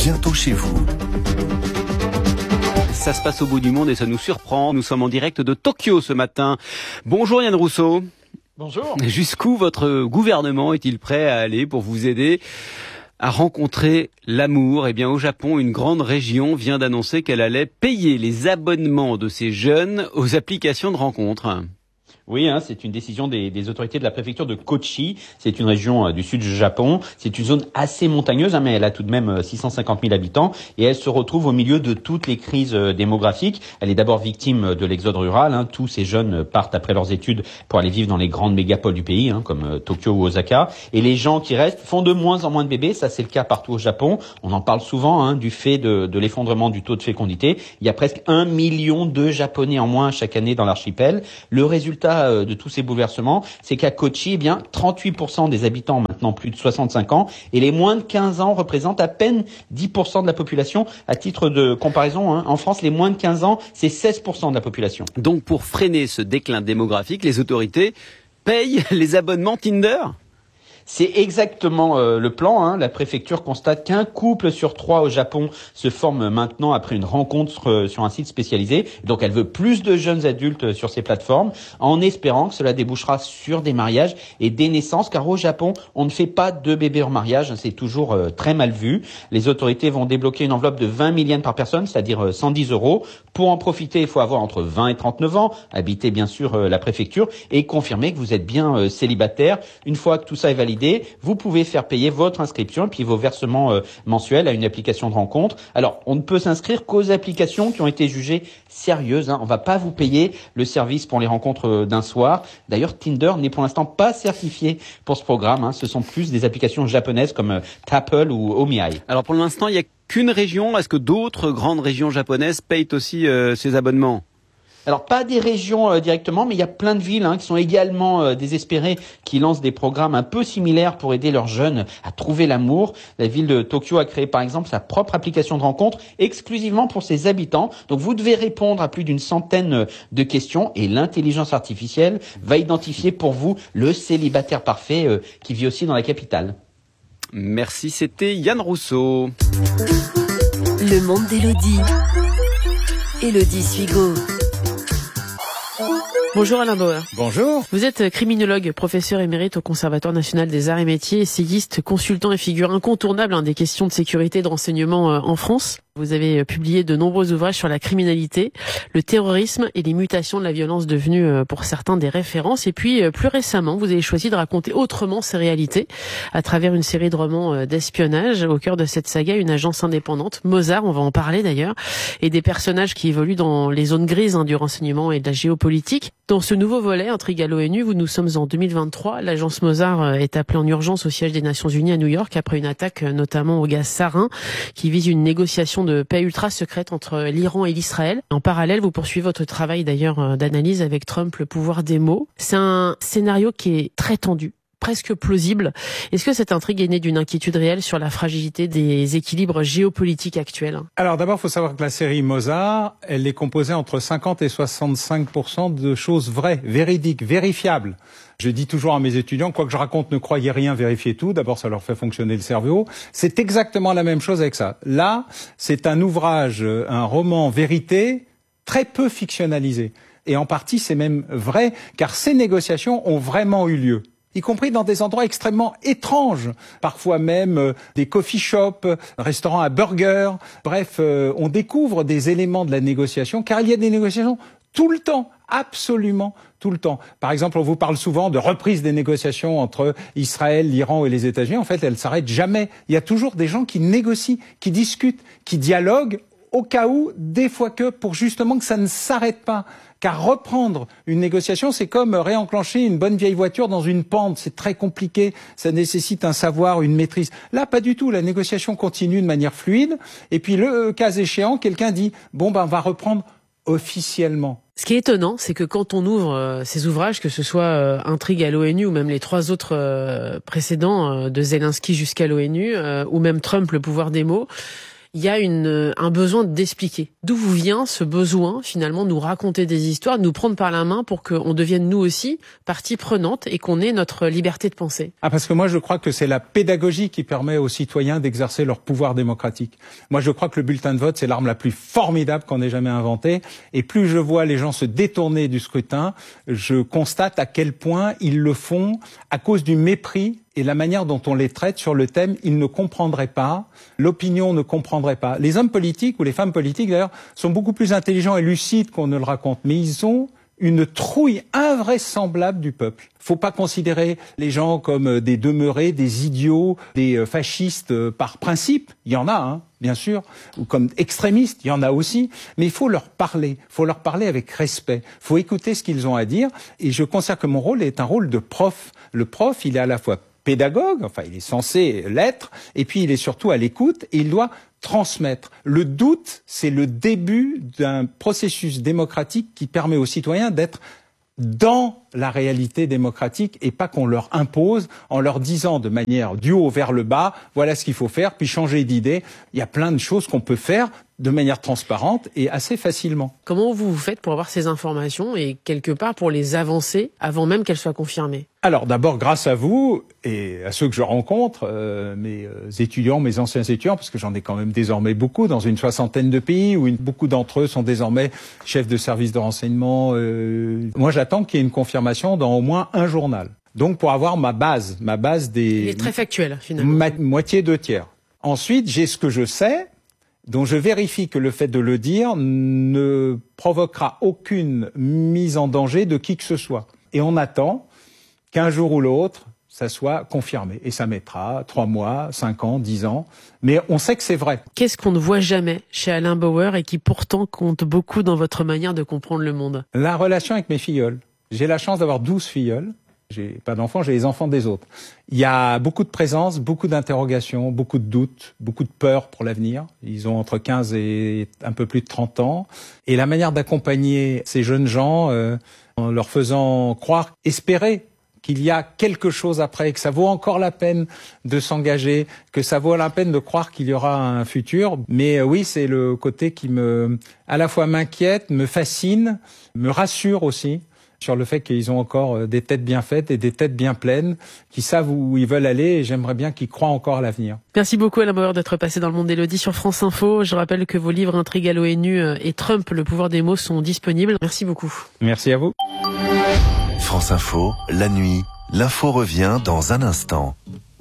bientôt chez vous. Ça se passe au bout du monde et ça nous surprend. Nous sommes en direct de Tokyo ce matin. Bonjour Yann Rousseau. Bonjour. Jusqu'où votre gouvernement est-il prêt à aller pour vous aider à rencontrer l'amour? Eh bien, au Japon, une grande région vient d'annoncer qu'elle allait payer les abonnements de ces jeunes aux applications de rencontres. Oui, c'est une décision des autorités de la préfecture de Kochi. C'est une région du sud du Japon. C'est une zone assez montagneuse, mais elle a tout de même 650 000 habitants. Et elle se retrouve au milieu de toutes les crises démographiques. Elle est d'abord victime de l'exode rural. Tous ces jeunes partent après leurs études pour aller vivre dans les grandes mégapoles du pays, comme Tokyo ou Osaka. Et les gens qui restent font de moins en moins de bébés. Ça, c'est le cas partout au Japon. On en parle souvent du fait de l'effondrement du taux de fécondité. Il y a presque 1 million de Japonais en moins chaque année dans l'archipel. Le résultat de tous ces bouleversements, c'est qu'à Kochi, 38% des habitants ont maintenant plus de 65 ans et les moins de 15 ans représentent à peine 10% de la population. À titre de comparaison, en France, les moins de 15 ans, c'est 16% de la population. Donc pour freiner ce déclin démographique, les autorités payent les abonnements Tinder ? C'est exactement le plan. La préfecture constate qu'un couple sur 3 au Japon se forme maintenant après une rencontre sur un site spécialisé. Donc elle veut plus de jeunes adultes sur ces plateformes en espérant que cela débouchera sur des mariages et des naissances. Car au Japon, on ne fait pas de bébés en mariage. C'est toujours très mal vu. Les autorités vont débloquer une enveloppe de 20 000 yens par personne, c'est-à-dire 110 €. Pour en profiter, il faut avoir entre 20 et 39 ans, habiter bien sûr la préfecture et confirmer que vous êtes bien célibataire. Une fois que tout ça est validé, vous pouvez faire payer votre inscription et puis vos versements mensuels à une application de rencontre. Alors, on ne peut s'inscrire qu'aux applications qui ont été jugées sérieuses. On va pas vous payer le service pour les rencontres d'un soir. D'ailleurs, Tinder n'est pour l'instant pas certifié pour ce programme. Ce sont plus des applications japonaises comme Tapple ou Omiai. Alors pour l'instant, il n'y a qu'une région. Est-ce que d'autres grandes régions japonaises payent aussi ces abonnements ? Alors pas des régions directement, mais il y a plein de villes qui sont également désespérées, qui lancent des programmes un peu similaires pour aider leurs jeunes à trouver l'amour. La ville de Tokyo a créé par exemple sa propre application de rencontre exclusivement pour ses habitants. Donc vous devez répondre à plus d'une centaine de questions et l'intelligence artificielle va identifier pour vous le célibataire parfait qui vit aussi dans la capitale. Merci, c'était Yann Rousseau. Le monde d'Élodie. Élodie Suigo. Bonjour Alain Bauer. Bonjour. Vous êtes criminologue, professeur émérite au Conservatoire national des arts et métiers, essayiste, consultant et figure incontournable des questions de sécurité et de renseignement en France. Vous avez publié de nombreux ouvrages sur la criminalité, le terrorisme et les mutations de la violence devenues pour certains des références. Et puis plus récemment, vous avez choisi de raconter autrement ces réalités à travers une série de romans d'espionnage. Au cœur de cette saga, une agence indépendante, Mozart, on va en parler d'ailleurs, et des personnages qui évoluent dans les zones grises du renseignement et de la géopolitique. Dans ce nouveau volet, Intrigue à l'ONU, nous sommes en 2023. L'agence Mozart est appelée en urgence au siège des Nations Unies à New York après une attaque notamment au gaz sarin qui vise une négociation de paix ultra secrète entre l'Iran et l'Israël. En parallèle, vous poursuivez votre travail d'ailleurs d'analyse avec Trump, le pouvoir des mots. C'est un scénario qui est très tendu, presque plausible. Est-ce que cette intrigue est née d'une inquiétude réelle sur la fragilité des équilibres géopolitiques actuels ? Alors d'abord, il faut savoir que la série Mozart, elle est composée entre 50 et 65% de choses vraies, véridiques, vérifiables. Je dis toujours à mes étudiants, quoi que je raconte, ne croyez rien, vérifiez tout. D'abord, ça leur fait fonctionner le cerveau. C'est exactement la même chose avec ça. Là, c'est un ouvrage, un roman vérité, très peu fictionnalisé. Et en partie, c'est même vrai, car ces négociations ont vraiment eu lieu, y compris dans des endroits extrêmement étranges, parfois même des coffee shops, restaurants à burgers. Bref, on découvre des éléments de la négociation, car il y a des négociations tout le temps, absolument tout le temps. Par exemple, on vous parle souvent de reprise des négociations entre Israël, l'Iran et les États-Unis. En fait, elles ne s'arrêtent jamais. Il y a toujours des gens qui négocient, qui discutent, qui dialoguent, au cas où, des fois que, pour justement que ça ne s'arrête pas. Car reprendre une négociation, c'est comme réenclencher une bonne vieille voiture dans une pente. C'est très compliqué, ça nécessite un savoir, une maîtrise. Là, pas du tout. La négociation continue de manière fluide. Et puis, le cas échéant, quelqu'un dit « Bon, on va reprendre officiellement ». Ce qui est étonnant, c'est que quand on ouvre ces ouvrages, que ce soit Intrigue à l'ONU ou même les 3 autres précédents, de Zelensky jusqu'à l'ONU, ou même Trump, le pouvoir des mots, il y a un besoin d'expliquer. D'où vous vient ce besoin, finalement, de nous raconter des histoires, de nous prendre par la main pour qu'on devienne nous aussi partie prenante et qu'on ait notre liberté de penser? Parce que moi, je crois que c'est la pédagogie qui permet aux citoyens d'exercer leur pouvoir démocratique. Moi, je crois que le bulletin de vote, c'est l'arme la plus formidable qu'on ait jamais inventée. Et plus je vois les gens se détourner du scrutin, je constate à quel point ils le font à cause du mépris et la manière dont on les traite sur le thème. Ils ne comprendraient pas, l'opinion ne comprendrait pas. Les hommes politiques ou les femmes politiques, d'ailleurs, sont beaucoup plus intelligents et lucides qu'on ne le raconte, mais ils ont une trouille invraisemblable du peuple. Faut pas considérer les gens comme des demeurés, des idiots, des fascistes par principe. Il y en a, bien sûr, ou comme extrémistes, il y en a aussi. Mais il faut leur parler avec respect. Il faut écouter ce qu'ils ont à dire. Et je considère que mon rôle est un rôle de prof. Le prof, il est à la fois pédagogue, enfin il est censé l'être, et puis il est surtout à l'écoute et il doit transmettre. Le doute, c'est le début d'un processus démocratique qui permet aux citoyens d'être dans la réalité démocratique et pas qu'on leur impose en leur disant de manière du haut vers le bas, voilà ce qu'il faut faire, puis changer d'idée. Il y a plein de choses qu'on peut faire de manière transparente et assez facilement. Comment vous faites pour avoir ces informations et quelque part pour les avancer avant même qu'elles soient confirmées? Alors d'abord grâce à vous et à ceux que je rencontre, mes étudiants, mes anciens étudiants, parce que j'en ai quand même désormais beaucoup dans une 60aine de pays où beaucoup d'entre eux sont désormais chefs de service de renseignement. Moi j'attends qu'il y ait une confirmation dans au moins un journal. Donc pour avoir ma base des... Il est très factuel finalement. Moitié, 2/3. Ensuite j'ai ce que je sais, dont je vérifie que le fait de le dire ne provoquera aucune mise en danger de qui que ce soit. Et on attend qu'un jour ou l'autre, ça soit confirmé. Et ça mettra 3 mois, 5 ans, 10 ans. Mais on sait que c'est vrai. Qu'est-ce qu'on ne voit jamais chez Alain Bauer et qui pourtant compte beaucoup dans votre manière de comprendre le monde? La relation avec mes filleuls. J'ai la chance d'avoir 12 filleuls. J'ai pas d'enfants, j'ai les enfants des autres. Il y a beaucoup de présence, beaucoup d'interrogations, beaucoup de doutes, beaucoup de peur pour l'avenir. Ils ont entre 15 et un peu plus de 30 ans. Et la manière d'accompagner ces jeunes gens, en leur faisant croire, espérer qu'il y a quelque chose après, que ça vaut encore la peine de s'engager, que ça vaut la peine de croire qu'il y aura un futur. Mais oui, c'est le côté qui à la fois m'inquiète, me fascine, me rassure aussi, sur le fait qu'ils ont encore des têtes bien faites et des têtes bien pleines, qui savent où ils veulent aller, et j'aimerais bien qu'ils croient encore à l'avenir. Merci beaucoup Alain Bauer d'être passé dans le monde d'Élodie sur France Info. Je rappelle que vos livres Intrigue à l'ONU et Trump, le pouvoir des mots sont disponibles. Merci beaucoup. Merci à vous. France Info, la nuit, l'info revient dans un instant.